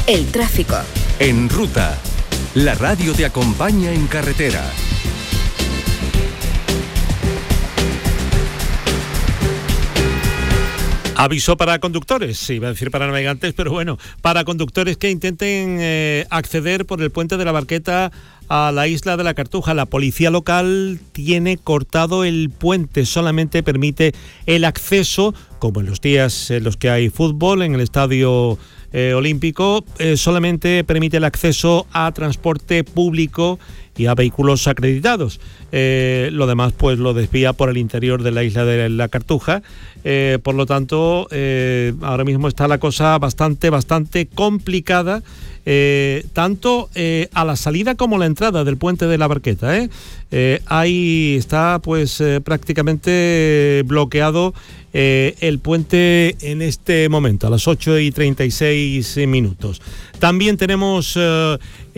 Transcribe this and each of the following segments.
El tráfico. En Ruta, la radio te acompaña en carretera. Aviso para conductores, iba a decir para navegantes, pero bueno, para conductores que intenten acceder por el puente de la Barqueta a la isla de la Cartuja. La policía local tiene cortado el puente, solamente permite el acceso, como en los días en los que hay fútbol en el estadio olímpico, solamente permite el acceso a transporte público y a vehículos acreditados. Lo demás pues lo desvía por el interior de la isla de la Cartuja. Por lo tanto, ahora mismo está la cosa bastante complicada, tanto a la salida como a la entrada del puente de la Barqueta. Ahí está pues prácticamente bloqueado el puente en este momento, a las 8:36. También tenemos a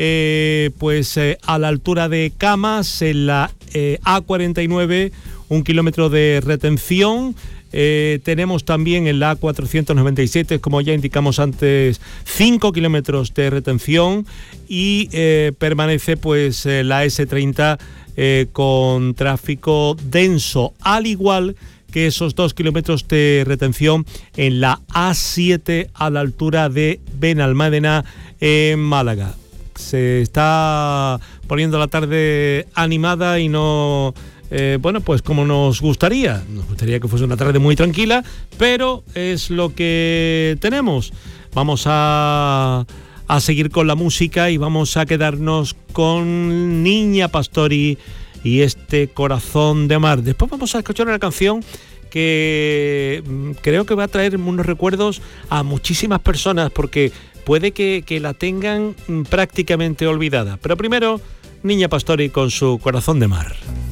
la altura de Camas, en la A49, 1 kilómetro de retención. Tenemos también en la A497, como ya indicamos antes, 5 kilómetros de retención, y permanece pues la S30 con tráfico denso, al igual que esos 2 kilómetros de retención en la A7 a la altura de Benalmádena, en Málaga. Se está poniendo la tarde animada y no... pues como nos gustaría que fuese una tarde muy tranquila, pero es lo que tenemos. Vamos a seguir con la música y vamos a quedarnos con Niña Pastori y este Corazón de Mar. Después vamos a escuchar una canción que creo que va a traer unos recuerdos a muchísimas personas, porque puede que la tengan prácticamente olvidada. Pero primero, Niña Pastori con su Corazón de Mar.